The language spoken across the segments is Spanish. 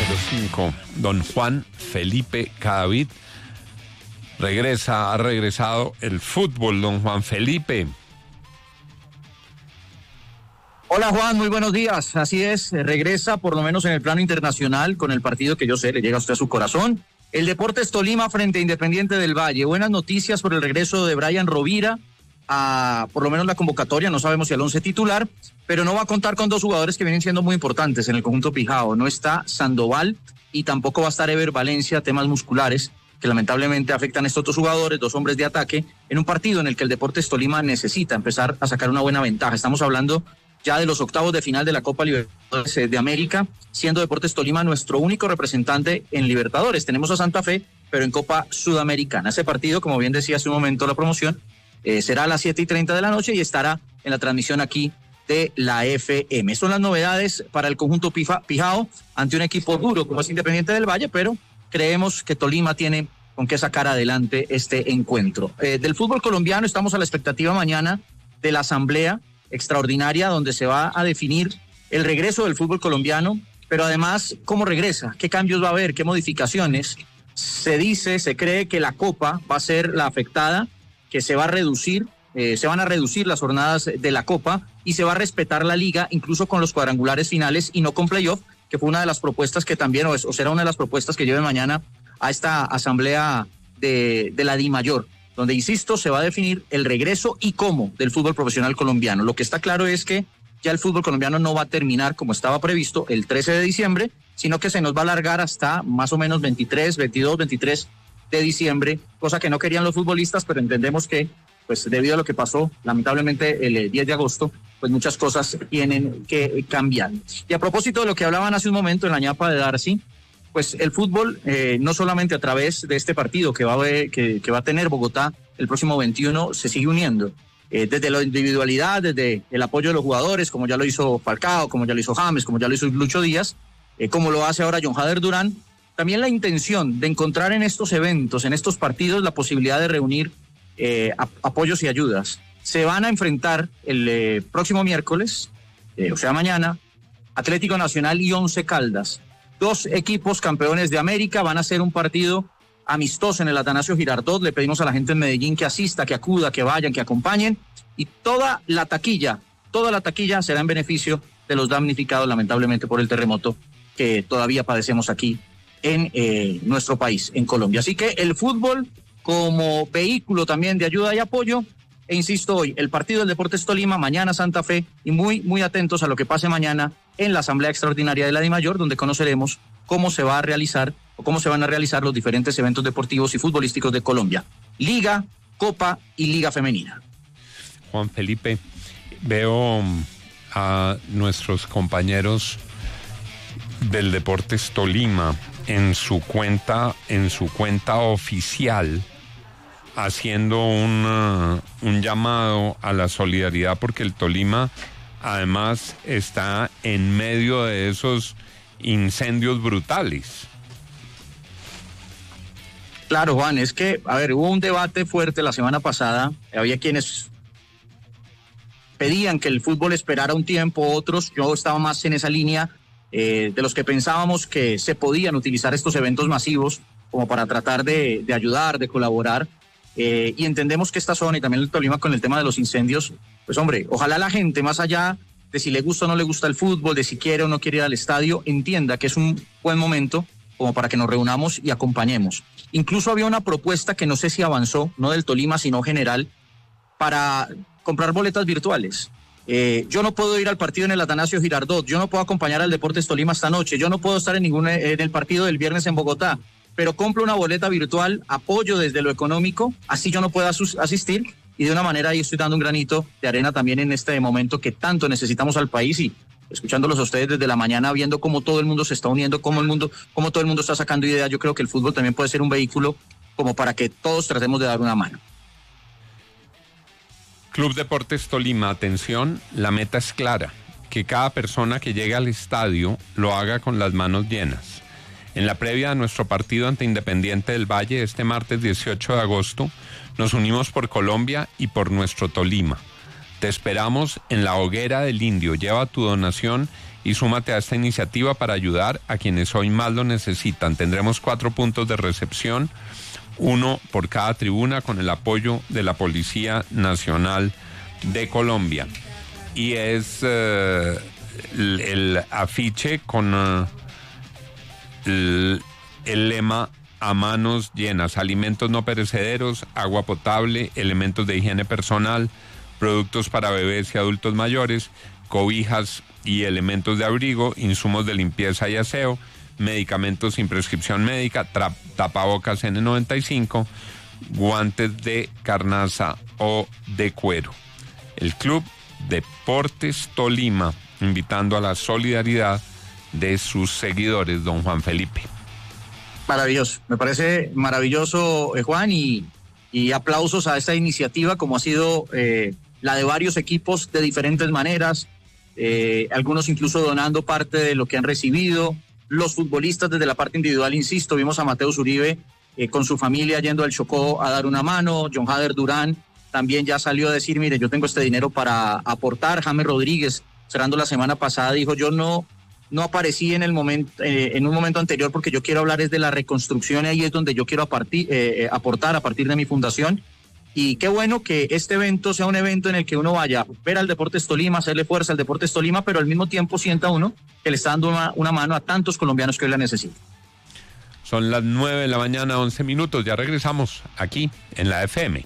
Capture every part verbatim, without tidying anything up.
cero cinco. Don Juan Felipe Cadavid regresa, ha regresado el fútbol, don Juan Felipe. Hola Juan, muy buenos días. Así es, regresa por lo menos en el plano internacional con el partido que yo sé le llega a usted a su corazón. El Deportes Tolima frente a Independiente del Valle. Buenas noticias por el regreso de Brian Rovira a por lo menos la convocatoria, no sabemos si al once titular, pero no va a contar con dos jugadores que vienen siendo muy importantes en el conjunto Pijao. No está Sandoval y tampoco va a estar Ever Valencia, temas musculares que lamentablemente afectan a estos dos jugadores, dos hombres de ataque, en un partido en el que el Deportes Tolima necesita empezar a sacar una buena ventaja. Estamos hablando ya de los octavos de final de la Copa Libertadores de América, siendo Deportes Tolima nuestro único representante en Libertadores. Tenemos a Santa Fe, pero en Copa Sudamericana. Ese partido, como bien decía hace un momento la promoción, eh, será a las siete y treinta de la noche y estará en la transmisión aquí de la F M. Son las novedades para el conjunto Pifa, Pijao ante un equipo duro como es Independiente del Valle, pero creemos que Tolima tiene con qué sacar adelante este encuentro. Eh, del fútbol colombiano estamos a la expectativa mañana de la asamblea extraordinaria donde se va a definir el regreso del fútbol colombiano, pero además cómo regresa, qué cambios va a haber, qué modificaciones. Se dice, se cree que la Copa va a ser la afectada, que se va a reducir, eh, se van a reducir las jornadas de la Copa y se va a respetar la liga incluso con los cuadrangulares finales y no con playoff, que fue una de las propuestas que también, o, es, o será una de las propuestas que lleve mañana a esta asamblea de, de la DIMAYOR, donde, insisto, se va a definir el regreso y cómo del fútbol profesional colombiano. Lo que está claro es que ya el fútbol colombiano no va a terminar como estaba previsto el trece de diciembre, sino que se nos va a alargar hasta más o menos veintitrés, veintidós, veintitrés de diciembre, cosa que no querían los futbolistas, pero entendemos que, pues debido a lo que pasó, lamentablemente, el diez de agosto, pues muchas cosas tienen que cambiar. Y a propósito de lo que hablaban hace un momento en la ñapa de Darcy, pues el fútbol, eh, no solamente a través de este partido que va a ver, que, que va a tener Bogotá el próximo veintiuno, se sigue uniendo. Eh, desde la individualidad, desde el apoyo de los jugadores, como ya lo hizo Falcao, como ya lo hizo James, como ya lo hizo Lucho Díaz, eh, como lo hace ahora John Jader Durán. También la intención de encontrar en estos eventos, en estos partidos, la posibilidad de reunir eh, a, apoyos y ayudas. Se van a enfrentar el eh, próximo miércoles, eh, o sea mañana, Atlético Nacional y Once Caldas. Dos equipos campeones de América, van a hacer un partido amistoso en el Atanasio Girardot. Le pedimos a la gente en Medellín que asista, que acuda, que vayan, que acompañen. Y toda la taquilla, toda la taquilla será en beneficio de los damnificados lamentablemente por el terremoto que todavía padecemos aquí en eh, nuestro país, en Colombia. Así que el fútbol como vehículo también de ayuda y apoyo. E insisto, hoy el partido del Deportes Tolima, mañana Santa Fe, y muy, muy atentos a lo que pase mañana en la Asamblea Extraordinaria de la DIMAYOR, donde conoceremos cómo se va a realizar o cómo se van a realizar los diferentes eventos deportivos y futbolísticos de Colombia. Liga, Copa y Liga Femenina. Juan Felipe, veo a nuestros compañeros del Deportes Tolima en su cuenta, en su cuenta oficial, haciendo un, uh, un llamado a la solidaridad, porque el Tolima además está en medio de esos incendios brutales. Claro, Juan, es que, a ver, hubo un debate fuerte la semana pasada, había quienes pedían que el fútbol esperara un tiempo, otros, yo estaba más en esa línea, eh, de los que pensábamos que se podían utilizar estos eventos masivos como para tratar de, de ayudar, de colaborar. Eh, y entendemos que esta zona y también el Tolima con el tema de los incendios, pues hombre, ojalá la gente, más allá de si le gusta o no le gusta el fútbol, de si quiere o no quiere ir al estadio, entienda que es un buen momento como para que nos reunamos y acompañemos. Incluso había una propuesta que no sé si avanzó, no del Tolima sino general, para comprar boletas virtuales. Eh, yo no puedo ir al partido en el Atanasio Girardot, yo no puedo acompañar al Deportes Tolima esta noche, yo no puedo estar en ningún en el partido del viernes en Bogotá, pero compro una boleta virtual, apoyo desde lo económico, así yo no puedo asus- asistir y de una manera ahí estoy dando un granito de arena también en este momento que tanto necesitamos al país y escuchándolos a ustedes desde la mañana, viendo cómo todo el mundo se está uniendo, cómo el mundo, cómo todo el mundo está sacando ideas. Yo creo que el fútbol también puede ser un vehículo como para que todos tratemos de dar una mano. Club Deportes Tolima, atención, la meta es clara, que cada persona que llegue al estadio lo haga con las manos llenas. En la previa de nuestro partido ante Independiente del Valle, este martes dieciocho de agosto, nos unimos por Colombia y por nuestro Tolima. Te esperamos en la Hoguera del Indio. Lleva tu donación y súmate a esta iniciativa para ayudar a quienes hoy más lo necesitan. Tendremos cuatro puntos de recepción, uno por cada tribuna, con el apoyo de la Policía Nacional de Colombia. Y es eh, el, el afiche con uh, el, el lema "a manos llenas", alimentos no perecederos, agua potable, elementos de higiene personal, productos para bebés y adultos mayores, cobijas y elementos de abrigo, insumos de limpieza y aseo, medicamentos sin prescripción médica, tra- tapabocas ene noventa y cinco, guantes de carnaza o de cuero. El Club Deportes Tolima, invitando a la solidaridad de sus seguidores, don Juan Felipe. Maravilloso, me parece maravilloso, eh, Juan, y, y aplausos a esta iniciativa, como ha sido eh, la de varios equipos de diferentes maneras, eh, algunos incluso donando parte de lo que han recibido, los futbolistas desde la parte individual, insisto, vimos a Mateus Uribe eh, con su familia yendo al Chocó a dar una mano, John Hader Durán también ya salió a decir, mire, yo tengo este dinero para aportar, James Rodríguez, cerrando la semana pasada, dijo, yo no... No aparecí en el momento, eh, en un momento anterior porque yo quiero hablar es de la reconstrucción, y ahí es donde yo quiero apartir, eh, aportar a partir de mi fundación. Y qué bueno que este evento sea un evento en el que uno vaya a ver al Deportes Tolima, hacerle fuerza al Deportes Tolima, pero al mismo tiempo sienta uno que le está dando una, una mano a tantos colombianos que hoy la necesitan. Son las nueve de la mañana, once minutos, ya regresamos aquí en la F M.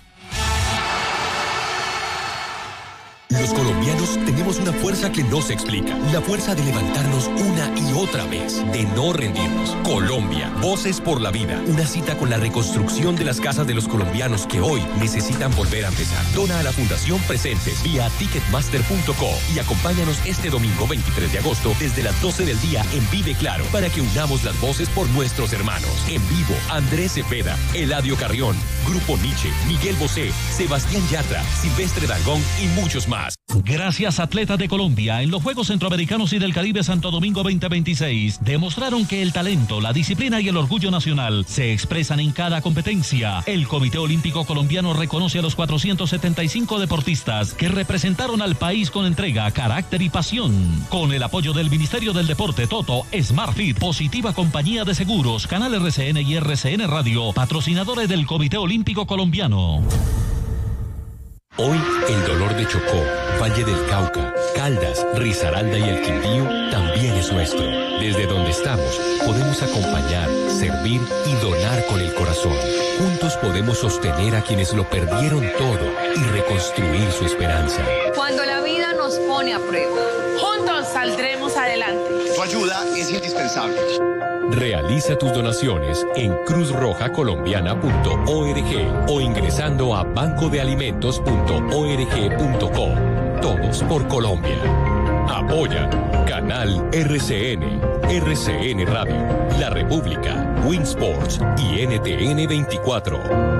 Los colombianos tenemos una fuerza que no se explica. La fuerza de levantarnos una y otra vez, de no rendirnos. Colombia, Voces por la Vida. Una cita con la reconstrucción de las casas de los colombianos que hoy necesitan volver a empezar. Dona a la Fundación Presentes vía ticketmaster punto co y acompáñanos este domingo veintitrés de agosto desde las doce del día en Vive Claro para que unamos las voces por nuestros hermanos. En vivo, Andrés Cepeda, Eladio Carrión, Grupo Nietzsche, Miguel Bosé, Sebastián Yatra, Silvestre Dangond y muchos más. Gracias, atletas de Colombia, en los Juegos Centroamericanos y del Caribe Santo Domingo veinte veintiséis, demostraron que el talento, la disciplina y el orgullo nacional se expresan en cada competencia. El Comité Olímpico Colombiano reconoce a los cuatrocientos setenta y cinco deportistas que representaron al país con entrega, carácter y pasión. Con el apoyo del Ministerio del Deporte, Toto, SmartFit, Positiva Compañía de Seguros, Canal R C N y R C N Radio, patrocinadores del Comité Olímpico Colombiano. Hoy, el dolor de Chocó, Valle del Cauca, Caldas, Risaralda y el Quindío también es nuestro. Desde donde estamos, podemos acompañar, servir y donar con el corazón. Juntos podemos sostener a quienes lo perdieron todo y reconstruir su esperanza. Cuando la vida nos pone a prueba, juntos saldremos adelante. Tu ayuda es indispensable. Realiza tus donaciones en cruz roja colombiana punto org o ingresando a banco de alimentos punto org punto co. Todos por Colombia. Apoya Canal R C N, R C N Radio, La República, Winsports y N T N veinticuatro.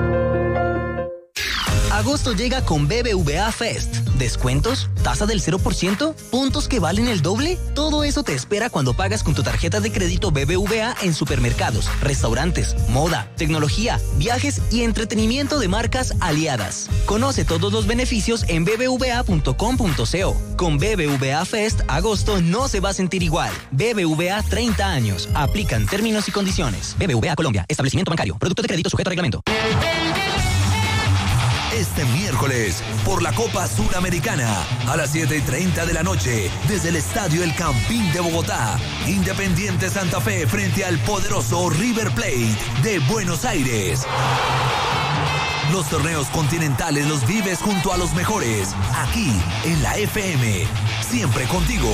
Agosto llega con B B V A Fest. ¿Descuentos? ¿Tasa del cero por ciento? ¿Puntos que valen el doble? Todo eso te espera cuando pagas con tu tarjeta de crédito B B V A en supermercados, restaurantes, moda, tecnología, viajes y entretenimiento de marcas aliadas. Conoce todos los beneficios en b b v a punto com punto co. Con B B V A Fest, agosto no se va a sentir igual. B B V A treinta años. Aplican términos y condiciones. B B V A Colombia. Establecimiento bancario. Producto de crédito sujeto a reglamento. Este miércoles, por la Copa Suramericana, a las siete y treinta de la noche, desde el Estadio El Campín de Bogotá, Independiente Santa Fe frente al poderoso River Plate de Buenos Aires. Los torneos continentales los vives junto a los mejores, aquí en la F M, siempre contigo.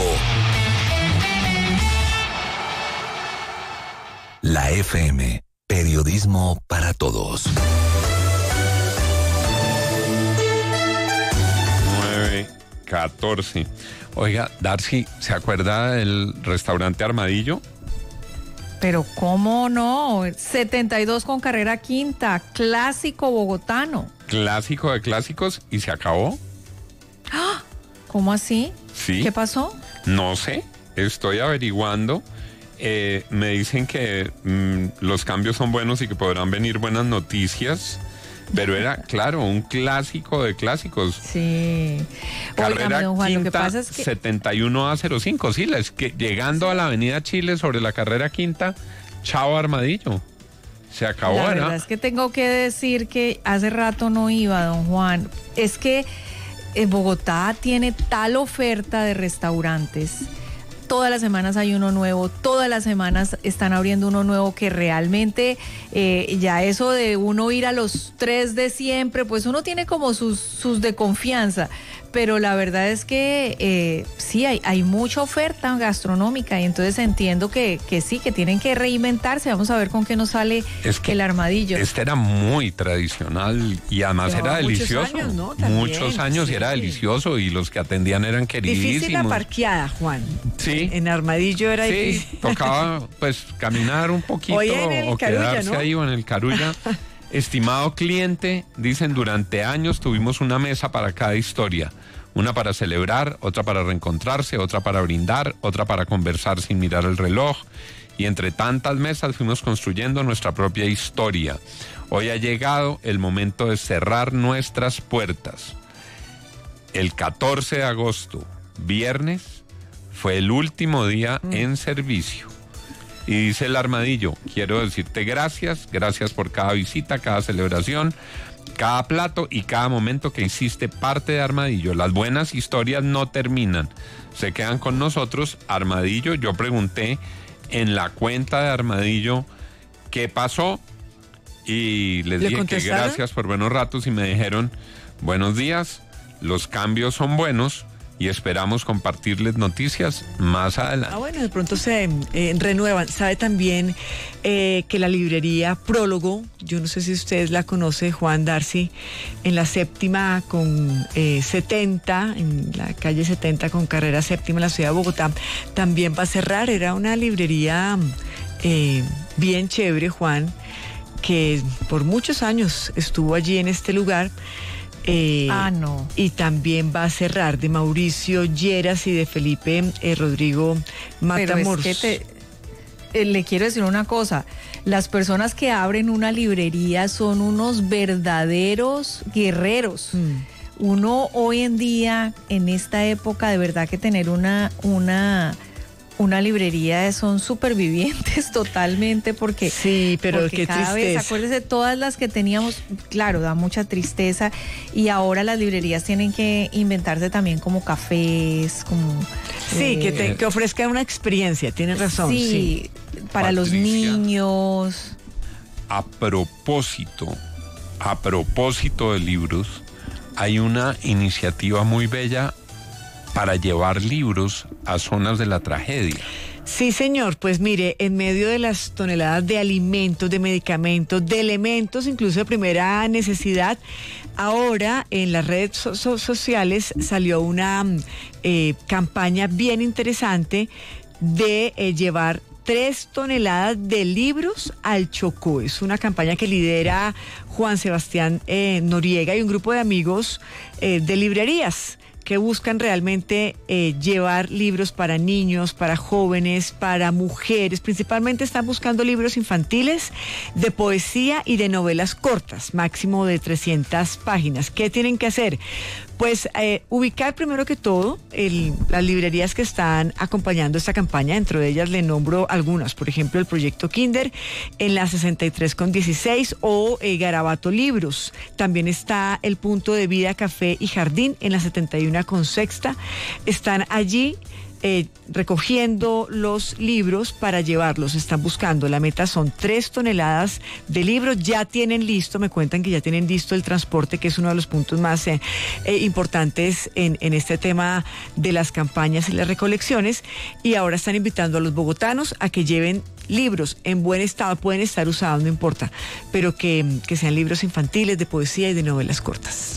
La F M, periodismo para todos. catorce. Oiga, Darcy, ¿se acuerda del restaurante Armadillo? Pero cómo no, setenta y dos con carrera quinta, clásico bogotano. Clásico de clásicos y se acabó. ¡Ah! ¿Cómo así? Sí. ¿Qué pasó? No sé, estoy averiguando. Eh, me dicen que mmm, los cambios son buenos y que podrán venir buenas noticias. Pero era, claro, un clásico de clásicos. Sí. Carrera Óigame, don Juan, quinta, lo que pasa es que... setenta y uno A cero cinco, sí, es que llegando a la avenida Chile sobre la carrera quinta, chao Armadillo. Se acabó, La ¿verdad? verdad es que tengo que decir que hace rato no iba, don Juan. Es que en Bogotá tiene tal oferta de restaurantes. Todas las semanas hay uno nuevo, todas las semanas están abriendo uno nuevo que realmente eh, ya eso de uno ir a los tres de siempre, pues uno tiene como sus, sus de confianza, pero la verdad es que eh, sí, hay, hay mucha oferta gastronómica y entonces entiendo que, que sí, que tienen que reinventarse. Vamos a ver con qué nos sale es que el Armadillo. Este era muy tradicional y además Llevaba era muchos delicioso. años, ¿no? También, muchos años sí, y era sí. delicioso y los que atendían eran queridísimos. Difícil la parqueada, Juan. Sí. En Armadillo era Sí, difícil. tocaba pues caminar un poquito Hoy en el o Carulla, quedarse ¿no? ahí o en el Carulla. Estimado cliente, dicen, durante años tuvimos una mesa para cada historia. Una para celebrar, otra para reencontrarse, otra para brindar, otra para conversar sin mirar el reloj. Y entre tantas mesas fuimos construyendo nuestra propia historia. Hoy ha llegado el momento de cerrar nuestras puertas. El catorce de agosto, viernes, fue el último día mm. en servicio. Y dice el Armadillo, quiero decirte gracias, gracias por cada visita, cada celebración, cada plato y cada momento que hiciste parte de Armadillo. Las buenas historias no terminan, se quedan con nosotros. Armadillo, yo pregunté en la cuenta de Armadillo qué pasó y les dije que gracias por buenos ratos y me dijeron, buenos días, los cambios son buenos y esperamos compartirles noticias más adelante. Ah, bueno, de pronto se eh, renuevan. Sabe también eh, que la librería Prólogo, yo no sé si ustedes la conoce, Juan Darcy, en la séptima con eh, setenta, en la calle setenta con carrera séptima en la ciudad de Bogotá, también va a cerrar. Era una librería eh, bien chévere, Juan, que por muchos años estuvo allí en este lugar. Eh, ah, no. Y también va a cerrar, de Mauricio Lleras y de Felipe eh, Rodrigo Matamoros. Pero es que te, eh, le quiero decir una cosa, las personas que abren una librería son unos verdaderos guerreros. Mm. Uno hoy en día, en esta época, de verdad que tener una, una, una librería son supervivientes totalmente porque, sí, pero porque qué cada tristeza. vez, acuérdese, todas las que teníamos, claro, da mucha tristeza y ahora las librerías tienen que inventarse también como cafés, como... Sí, eh, que, te, que ofrezcan una experiencia, tienes razón. Sí, sí. para Patricia, los niños. A propósito, a propósito de libros, hay una iniciativa muy bella para llevar libros a zonas de la tragedia. Sí, señor, pues mire, en medio de las toneladas de alimentos, de medicamentos, de elementos, incluso de primera necesidad, ahora en las redes so- so- sociales salió una eh, campaña bien interesante de eh, llevar tres toneladas de libros al Chocó. Es una campaña que lidera Juan Sebastián eh, Noriega y un grupo de amigos eh, de librerías que buscan realmente eh, llevar libros para niños, para jóvenes, para mujeres. Principalmente están buscando libros infantiles, de poesía y de novelas cortas, máximo de trescientas páginas. ¿Qué tienen que hacer? Pues eh, ubicar primero que todo el, las librerías que están acompañando esta campaña. Dentro de ellas le nombro algunas, por ejemplo el Proyecto Kinder en la sesenta y tres con dieciséis o eh, Garabato Libros. También está el Punto de Vida Café y Jardín en la setenta y uno con sexta. Están allí Eh, recogiendo los libros para llevarlos, están buscando, la meta son tres toneladas de libros, ya tienen listo, me cuentan que ya tienen listo el transporte, que es uno de los puntos más eh, eh, importantes en, en este tema de las campañas y las recolecciones, y ahora están invitando a los bogotanos a que lleven libros en buen estado, pueden estar usados, no importa, pero que, que sean libros infantiles, de poesía y de novelas cortas.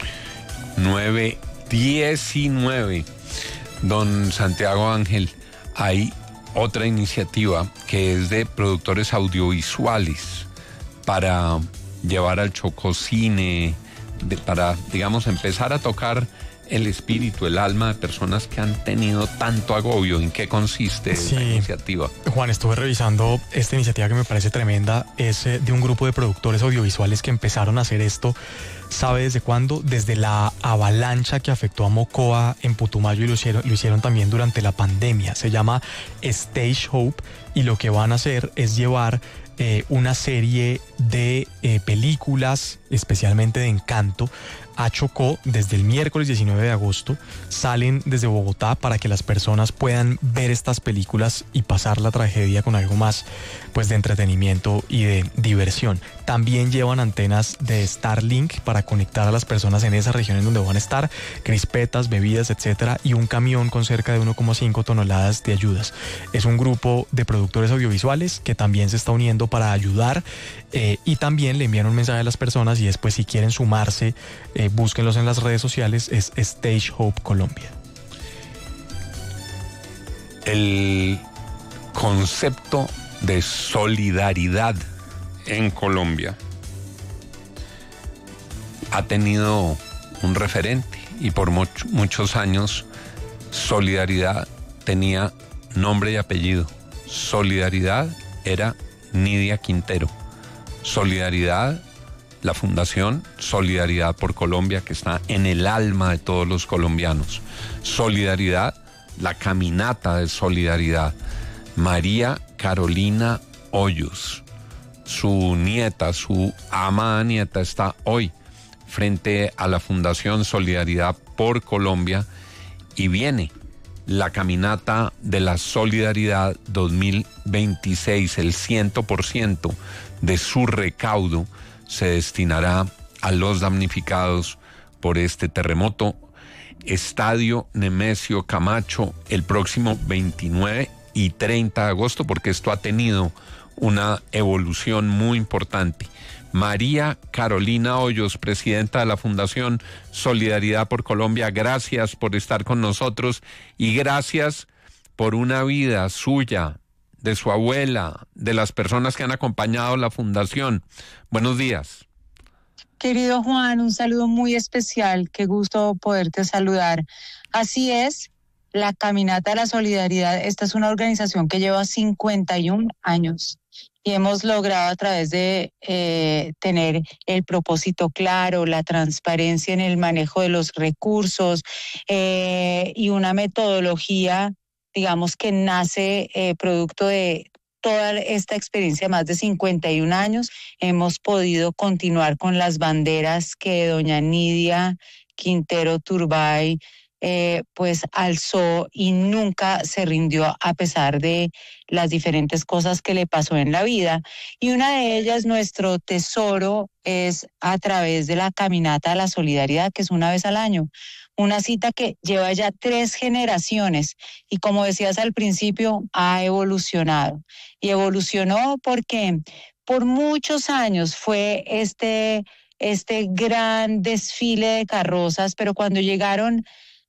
nueve diecinueve. Don Santiago Ángel, hay otra iniciativa que es de productores audiovisuales para llevar al Chocó cine, de, para, digamos, empezar a tocar el espíritu, el alma de personas que han tenido tanto agobio. ¿En qué consiste esta Sí. iniciativa? Juan, estuve revisando esta iniciativa que me parece tremenda. Es eh, de un grupo de productores audiovisuales que empezaron a hacer esto. ¿Sabe desde cuándo? Desde la avalancha que afectó a Mocoa en Putumayo, y lo hicieron, lo hicieron también durante la pandemia. Se llama Stage Hope, y lo que van a hacer es llevar eh, una serie de eh, películas, especialmente de Encanto, a Chocó desde el miércoles diecinueve de agosto. Salen desde Bogotá para que las personas puedan ver estas películas y pasar la tragedia con algo más, pues, de entretenimiento y de diversión. También llevan antenas de Starlink para conectar a las personas en esas regiones donde van a estar, crispetas, bebidas, etcétera, y un camión con cerca de uno coma cinco toneladas de ayudas. Es un grupo de productores audiovisuales que también se está uniendo para ayudar, eh, y también le envían un mensaje a las personas, y después, si quieren sumarse, eh, búsquenlos en las redes sociales. Es Stage Hope Colombia. El concepto de solidaridad en Colombia ha tenido un referente, y por much- muchos años Solidaridad tenía nombre y apellido. Solidaridad era Nidia Quintero. Solidaridad, la Fundación Solidaridad por Colombia, que está en el alma de todos los colombianos. Solidaridad, la caminata de solidaridad. María Carolina Hoyos, su nieta, su amada nieta, está hoy frente a la Fundación Solidaridad por Colombia, y viene la caminata de la Solidaridad dos mil veintiséis. El cien por ciento de su recaudo se destinará a los damnificados por este terremoto. Estadio Nemesio Camacho, el próximo veintinueve y treinta de agosto, porque esto ha tenido una evolución muy importante. María Carolina Hoyos, presidenta de la Fundación Solidaridad por Colombia, gracias por estar con nosotros, y gracias por una vida suya, de su abuela, de las personas que han acompañado la Fundación. Buenos días. Querido Juan, un saludo muy especial, qué gusto poderte saludar. Así es, la Caminata de la Solidaridad, esta es una organización que lleva cincuenta y un años. Y hemos logrado, a través de eh, tener el propósito claro, la transparencia en el manejo de los recursos, eh, y una metodología, digamos, que nace eh, producto de toda esta experiencia de más de cincuenta y un años, hemos podido continuar con las banderas que doña Nidia Quintero Turbay Eh, pues alzó y nunca se rindió a pesar de las diferentes cosas que le pasó en la vida. Y una de ellas, nuestro tesoro, es a través de la Caminata de la Solidaridad, que es una vez al año. Una cita que lleva ya tres generaciones y, como decías al principio, ha evolucionado. Y evolucionó porque por muchos años fue este, este gran desfile de carrozas, pero cuando llegaron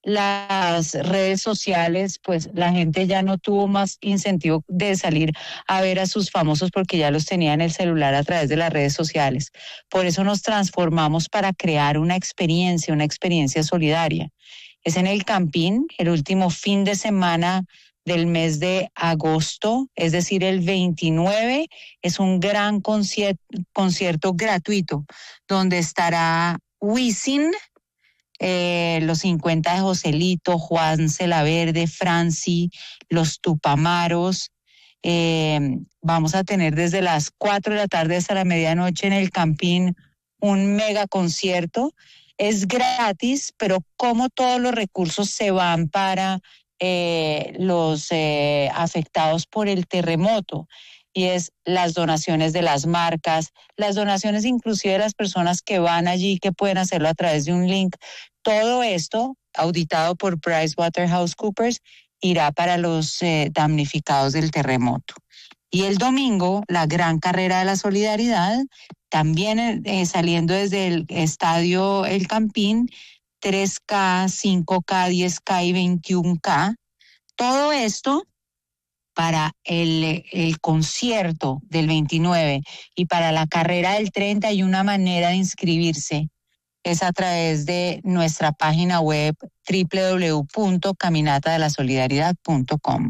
las redes sociales, pues la gente ya no tuvo más incentivo de salir a ver a sus famosos, porque ya los tenía en el celular a través de las redes sociales. Por eso nos transformamos para crear una experiencia, una experiencia solidaria. Es en el Campín, el último fin de semana del mes de agosto, es decir, el veintinueve, es un gran concierto, concierto gratuito, donde estará Wisin, Eh, los cincuenta de Joselito, Juan Celaverde, Franci, los Tupamaros. Eh, vamos a tener desde las cuatro de la tarde hasta la medianoche en el Campín un mega concierto. Es gratis, pero como todos los recursos se van para eh, los eh, afectados por el terremoto. Y es las donaciones de las marcas, las donaciones inclusive de las personas que van allí, que pueden hacerlo a través de un link. Todo esto, auditado por PricewaterhouseCoopers, irá para los eh, damnificados del terremoto. Y el domingo, la gran carrera de la solidaridad, también eh, saliendo desde el estadio El Campín, tres K, cinco K, diez K y veintiuno K. Todo esto para el, el concierto del veintinueve y para la carrera del treinta hay una manera de inscribirse. es a través de nuestra página web doble u doble u doble u punto caminata de la solidaridad punto com.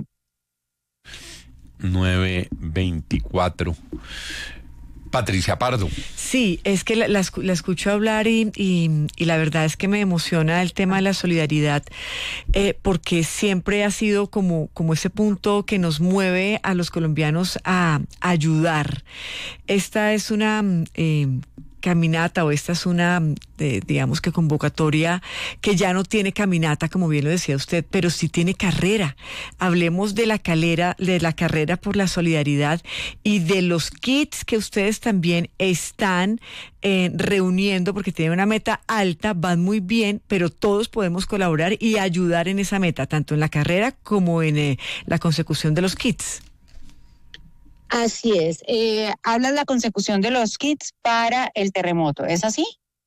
nueve veinticuatro. Patricia Pardo. Sí, es que la, la, la escucho hablar y, y, y la verdad es que me emociona el tema de la solidaridad, eh, porque siempre ha sido como, como ese punto que nos mueve a los colombianos a, a ayudar. Esta es una eh, caminata, o esta es una, eh, digamos que convocatoria que ya no tiene caminata, como bien lo decía usted, pero sí tiene carrera. Hablemos de la calera, de la carrera por la solidaridad y de los kits que ustedes también están eh, reuniendo, porque tienen una meta alta, van muy bien, pero todos podemos colaborar y ayudar en esa meta, tanto en la carrera como en eh, la consecución de los kits. Así es. Eh, hablas la consecución de los kits para el terremoto, ¿es así?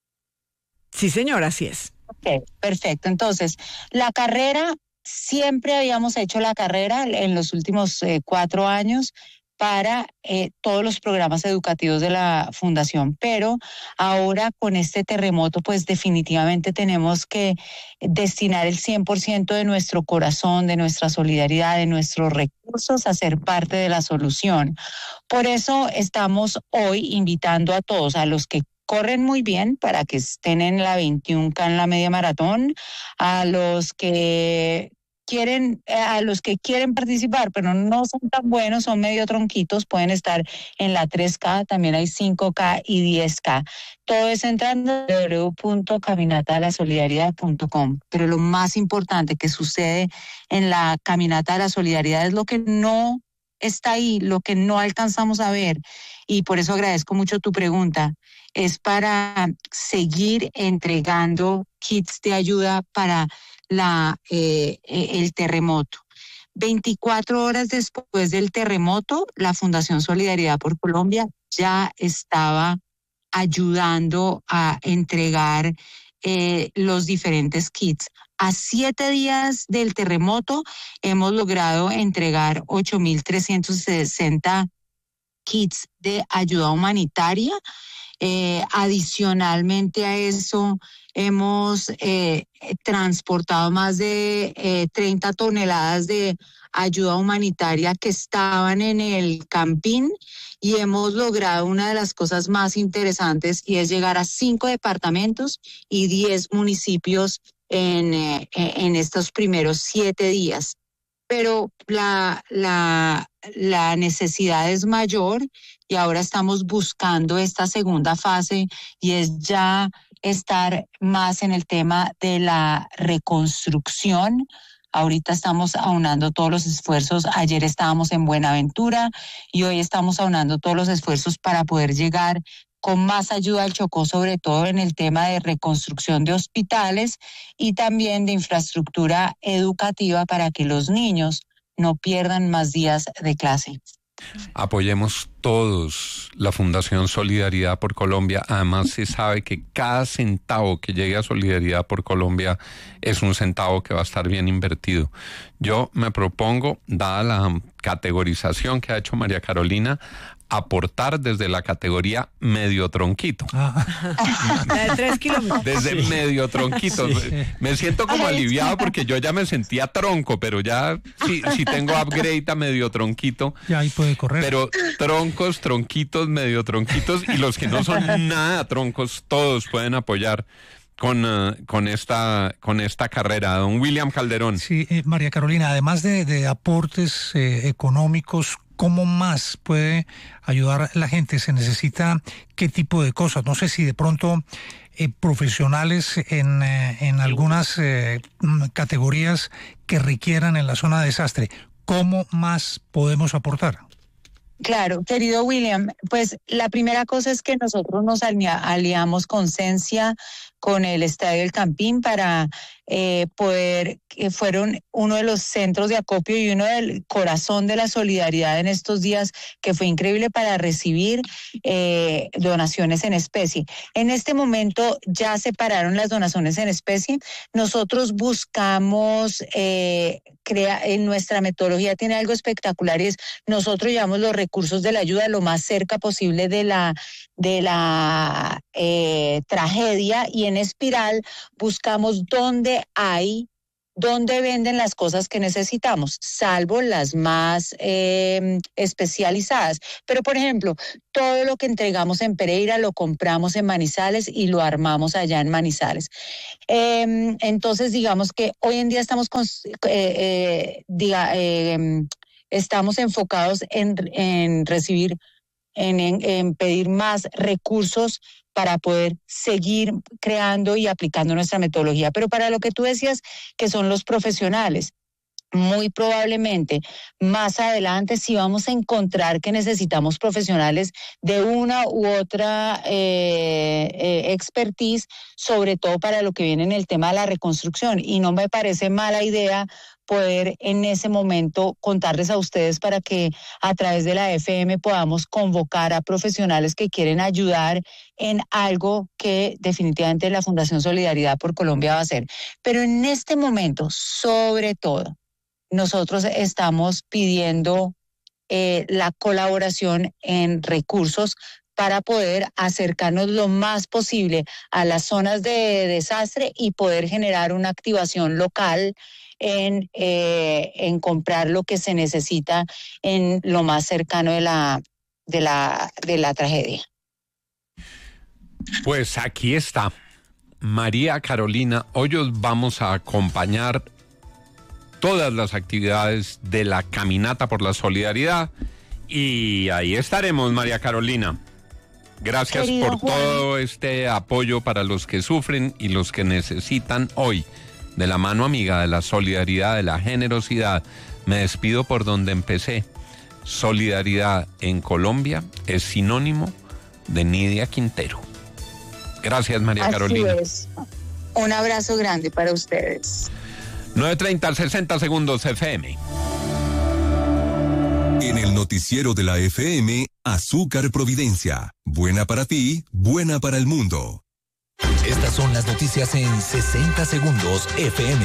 Sí, señora, así es. Ok, perfecto. Entonces, la carrera, siempre habíamos hecho la carrera en los últimos eh, cuatro años para eh, todos los programas educativos de la Fundación, pero ahora con este terremoto, pues definitivamente tenemos que destinar el cien por ciento de nuestro corazón, de nuestra solidaridad, de nuestros recursos a ser parte de la solución. Por eso estamos hoy invitando a todos, a los que corren muy bien para que estén en la veintiuno K en la media maratón, a los que quieren, a los que quieren participar, pero no son tan buenos, son medio tronquitos, pueden estar en la tres K, también hay cinco K y diez K. Todo es entrando en doble u doble u doble u punto caminata de la solidaridad punto com. Pero lo más importante que sucede en la Caminata de la Solidaridad es lo que no está ahí, lo que no alcanzamos a ver. Y por eso agradezco mucho tu pregunta. Es para seguir entregando kits de ayuda para la eh, el terremoto. veinticuatro horas después del terremoto, la Fundación Solidaridad por Colombia ya estaba ayudando a entregar eh, los diferentes kits. A siete días del terremoto hemos logrado entregar ocho mil trescientos sesenta kits de ayuda humanitaria. Eh, adicionalmente a eso, hemos eh, transportado más de eh, treinta toneladas de ayuda humanitaria que estaban en el campín, y hemos logrado una de las cosas más interesantes, y es llegar a cinco departamentos y diez municipios en, eh, en estos primeros siete días. Pero la, la, la necesidad es mayor, y ahora estamos buscando esta segunda fase, y es ya estar más en el tema de la reconstrucción. Ahorita estamos aunando todos los esfuerzos. Ayer estábamos en Buenaventura y hoy estamos aunando todos los esfuerzos para poder llegar con más ayuda al Chocó, sobre todo en el tema de reconstrucción de hospitales y también de infraestructura educativa para que los niños no pierdan más días de clase. Apoyemos todos la Fundación Solidaridad por Colombia. Además, se sabe que cada centavo que llegue a Solidaridad por Colombia es un centavo que va a estar bien invertido. Yo me propongo, dada la categorización que ha hecho María Carolina, aportar desde la categoría medio tronquito. Ah. De tres kilómetros. Desde sí. medio tronquito. Sí. Me siento como aliviado porque yo ya me sentía tronco, pero ya sí, sí tengo upgrade a medio tronquito. Ya ahí puede correr. Pero troncos, tronquitos, medio tronquitos, y los que no son nada troncos, todos pueden apoyar con, uh, con, esta, con esta carrera. Don William Calderón. Sí, eh, María Carolina, además de, de aportes eh, económicos, ¿cómo más puede ayudar la gente? ¿Se necesita qué tipo de cosas? No sé si de pronto eh, profesionales en, eh, en algunas eh, categorías que requieran en la zona de desastre. ¿Cómo más podemos aportar? Claro, querido William, pues la primera cosa es que nosotros nos aliamos con Cencia, con el Estadio del Campín, para eh, poder, que fueron uno de los centros de acopio y uno del corazón de la solidaridad en estos días, que fue increíble para recibir eh, donaciones en especie. En este momento ya separaron las donaciones en especie. Nosotros buscamos, eh, crea, en nuestra metodología tiene algo espectacular, y es nosotros llevamos los recursos de la ayuda lo más cerca posible de la, de la eh, tragedia, y en Espiral buscamos dónde hay, dónde venden las cosas que necesitamos, salvo las más eh, especializadas. Pero, por ejemplo, todo lo que entregamos en Pereira lo compramos en Manizales y lo armamos allá en Manizales. Eh, entonces, digamos que hoy en día estamos, con, eh, eh, diga, eh, estamos enfocados en, en recibir, en, en, en pedir más recursos para poder seguir creando y aplicando nuestra metodología. Pero para lo que tú decías, que son los profesionales, muy probablemente más adelante sí vamos a encontrar que necesitamos profesionales de una u otra eh, eh, expertise, sobre todo para lo que viene en el tema de la reconstrucción. Y no me parece mala idea poder en ese momento contarles a ustedes para que a través de la F M podamos convocar a profesionales que quieren ayudar en algo que definitivamente la Fundación Solidaridad por Colombia va a hacer. Pero en este momento, sobre todo, nosotros estamos pidiendo eh, la colaboración en recursos para poder acercarnos lo más posible a las zonas de desastre y poder generar una activación local en, eh, en comprar lo que se necesita en lo más cercano de la, de la, de la tragedia. Pues aquí está. María Carolina, hoy os vamos a acompañar todas las actividades de la Caminata por la Solidaridad y ahí estaremos, María Carolina. Gracias Querido por Juan. Todo este apoyo para los que sufren y los que necesitan hoy. De la mano amiga de la solidaridad, de la generosidad, me despido por donde empecé. Solidaridad en Colombia es sinónimo de Nidia Quintero. Gracias, María Así Carolina. Es. Un abrazo grande para ustedes. nueve treinta, sesenta segundos F M. En el noticiero de la F M, Azúcar Providencia. Buena para ti, buena para el mundo. Estas son las noticias en sesenta segundos F M.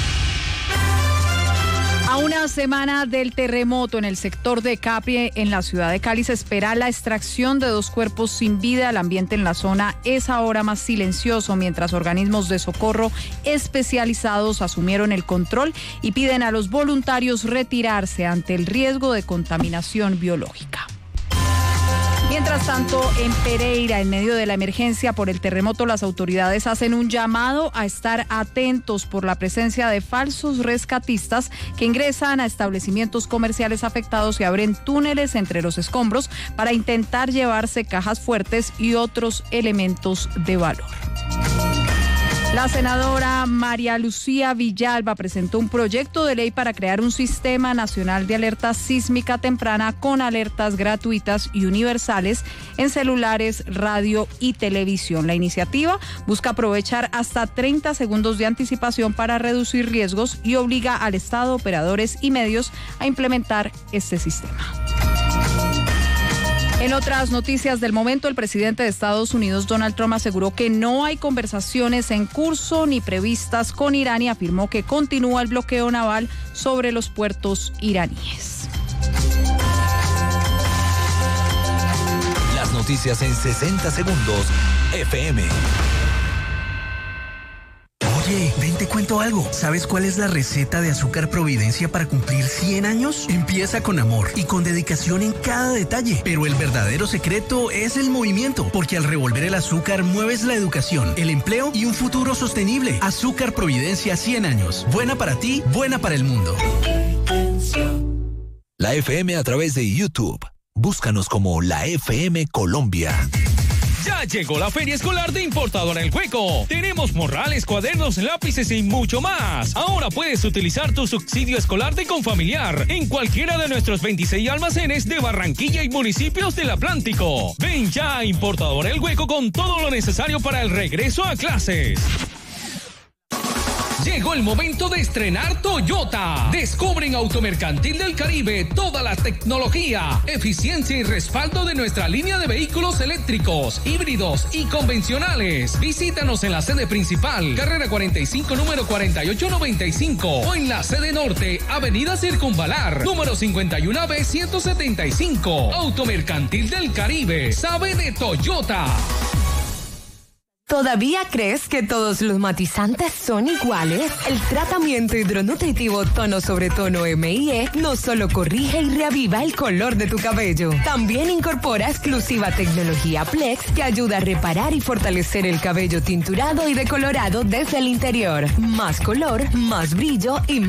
A una semana del terremoto en el sector de Capri, en la ciudad de Cali, se espera la extracción de dos cuerpos sin vida. El ambiente en la zona es ahora más silencioso, mientras organismos de socorro especializados asumieron el control y piden a los voluntarios retirarse ante el riesgo de contaminación biológica. Mientras tanto, en Pereira, en medio de la emergencia por el terremoto, las autoridades hacen un llamado a estar atentos por la presencia de falsos rescatistas que ingresan a establecimientos comerciales afectados y abren túneles entre los escombros para intentar llevarse cajas fuertes y otros elementos de valor. La senadora María Lucía Villalba presentó un proyecto de ley para crear un sistema nacional de alerta sísmica temprana con alertas gratuitas y universales en celulares, radio y televisión. La iniciativa busca aprovechar hasta treinta segundos de anticipación para reducir riesgos y obliga al Estado, operadores y medios a implementar este sistema. En otras noticias del momento, el presidente de Estados Unidos, Donald Trump, aseguró que no hay conversaciones en curso ni previstas con Irán y afirmó que continúa el bloqueo naval sobre los puertos iraníes. Las noticias en sesenta segundos F M. Oye, ven te cuento algo. ¿Sabes cuál es la receta de Azúcar Providencia para cumplir cien años? Empieza con amor y con dedicación en cada detalle. Pero el verdadero secreto es el movimiento, porque al revolver el azúcar mueves la educación, el empleo y un futuro sostenible. Azúcar Providencia cien años. Buena para ti, buena para el mundo. La F M a través de YouTube. Búscanos como la F M Colombia. Ya llegó la Feria Escolar de Importadora El Hueco. Tenemos morrales, cuadernos, lápices y mucho más. Ahora puedes utilizar tu subsidio escolar de Confamiliar en cualquiera de nuestros veintiséis almacenes de Barranquilla y municipios del Atlántico. Ven ya a Importadora El Hueco con todo lo necesario para el regreso a clases. Llegó el momento de estrenar Toyota. Descubre en Automercantil del Caribe toda la tecnología, eficiencia y respaldo de nuestra línea de vehículos eléctricos, híbridos y convencionales. Visítanos en la sede principal, carrera cuarenta y cinco, número cuarenta y ocho noventa y cinco, o en la sede norte, avenida Circunvalar, número cincuenta y uno B ciento setenta y cinco. Automercantil del Caribe, sabe de Toyota. ¿Todavía crees que todos los matizantes son iguales? El tratamiento hidronutritivo tono sobre tono M I E no solo corrige y reaviva el color de tu cabello, también incorpora exclusiva tecnología Plex que ayuda a reparar y fortalecer el cabello tinturado y decolorado desde el interior. Más color, más brillo y